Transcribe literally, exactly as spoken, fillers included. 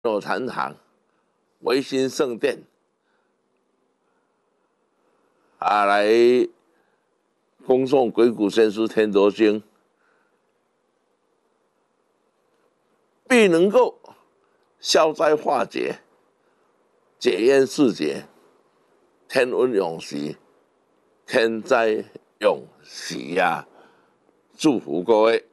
有禅堂、维新圣殿啊，来恭诵《鬼谷先师天陀经》，必能够消灾化解、解冤释结、天恩永续、天灾永息呀！祝福各位。